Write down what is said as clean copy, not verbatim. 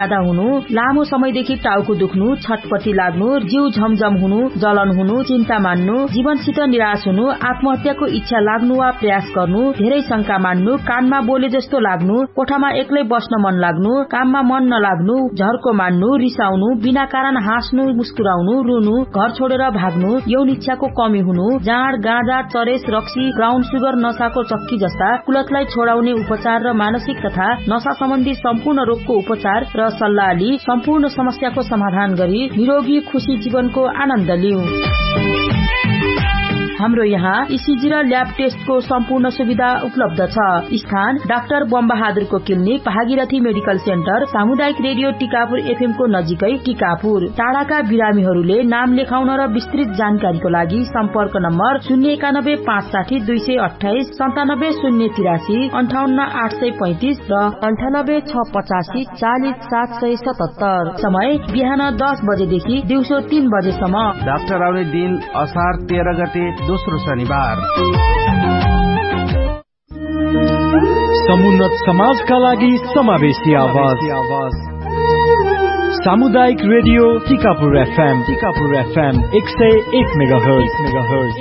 ज्यादा हुनु, लामो समयदेखि टाउको दुख्नु, छटपटी लाग्नु, जिउ झमझम हुनु, जलन हुनु, चिन्ता मान्नु, जीवनसित निराश हुनु, आत्महत्याको इच्छा लाग्नु वा प्रयास गर्नु, धेरै शंका मान्नु, कानमा बोले जस्तो लाग्नु, कोठामा एक्लै बस्न मन लाग्नु, काममा मन नलाग्नु, झर्को मान्नु, रिसाउनु, बिना कारण हाँस्नु, मुस्कुराउनु, रुनु, घर छोडेर भाग्नु, यौन इच्छाको कमी हुनु, जाँड, गाँजा, चरेस, रक्सी, ब्राउन सुगर, नशाको चक्की जस्ता कुलतलाई छोडाउने उपचार र मानसिक तथा नशा सम्बन्धी सम्पूर्ण रोगको उपचार र सल्लाह लिई सम्पूर्ण समस्याको समाधान गरी निरोगी खुशी जीवनको आनन्द लिऊ। हाम्रो यहाँ इसिजी र ल्याब टेस्टको सम्पूर्ण सुविधा उपलब्ध छ। स्थान doctor बमबहादुरको clinic, Bhagirathi medical centre, सामुदायिक रेडियो टिकापुर एफएम को नजिकै टिकापुर। टाढाका बिरामीहरूले नाम लेखाउन र विस्तृत जानकारीको लागि सम्पर्क नम्बर 091 560 228 97 083 58 835 र 98 685 40 777। समय बिहान 10 बजेदेखि दिउँसो 3 बजेसम्म। डाक्टर आउने दिन असार 13 गते दोस्रो शनिबार। समुन्नत समाजका लागि समावेशी आवाज। सामुदायिक रेडियो टिकापुर एफएम 101 मेगाहर्ज।